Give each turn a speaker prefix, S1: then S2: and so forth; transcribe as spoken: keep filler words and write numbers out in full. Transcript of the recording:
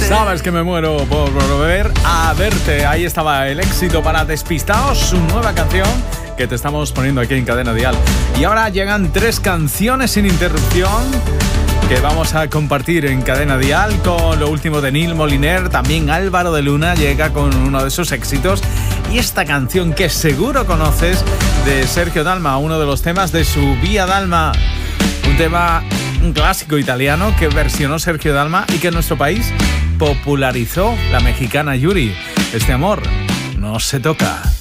S1: Sabes que me muero por volver a verte. Ahí estaba el éxito para Despistaos, su nueva canción que te estamos poniendo aquí en Cadena Dial. Y ahora llegan tres canciones sin interrupción que vamos a compartir en Cadena Dial con lo último de Neil Moliner. También Álvaro de Luna llega con uno de sus éxitos. Y esta canción que seguro conoces de Sergio Dalma, uno de los temas de su Vía Dalma. Un tema, un clásico italiano que versionó Sergio Dalma y que en nuestro país popularizó la mexicana Yuri. Este amor no se toca.